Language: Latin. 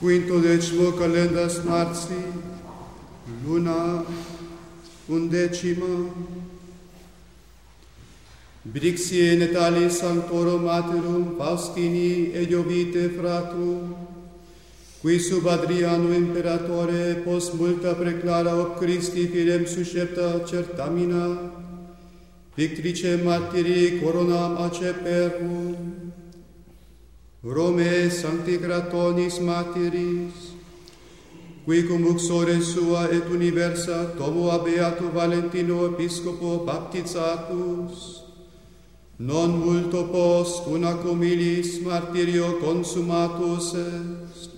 Quinto decimo calendas marci, luna 11. Brixie Natalis Sanctorum Materum Faustini et Jovite Fratum, qui sub Adriano Imperatore post multa preclara ob Christi fidem suscepta certamina, victrice martirii coronam aceperum, Rome Sancti Gratonis Martiris, qui cum uxore sua et universa tomo a Beato Valentino Episcopo baptizatus, non multo post una comilis martirio consumatus est,